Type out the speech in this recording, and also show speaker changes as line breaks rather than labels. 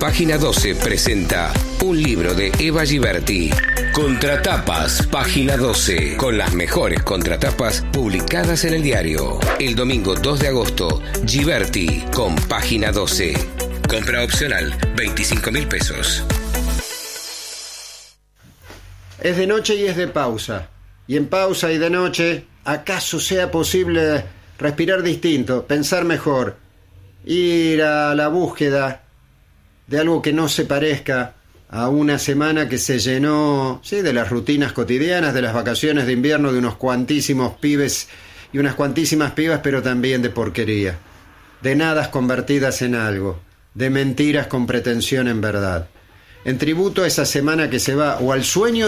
Página 12 presenta un libro de Eva Giberti. Contratapas, Página 12, con las mejores contratapas publicadas en el diario. El domingo 2 de agosto, Giberti con Página 12. Compra opcional, 25.000 pesos.
Es de noche y es de pausa. Y en pausa y de noche, ¿acaso sea posible respirar distinto, pensar mejor, ir a la búsqueda de algo que no se parezca a una semana que se llenó, sí, de las rutinas cotidianas, de las vacaciones de invierno de unos cuantísimos pibes y unas cuantísimas pibas, pero también de porquería, de nadas convertidas en algo, de mentiras con pretensión en verdad, en tributo a esa semana que se va o al sueño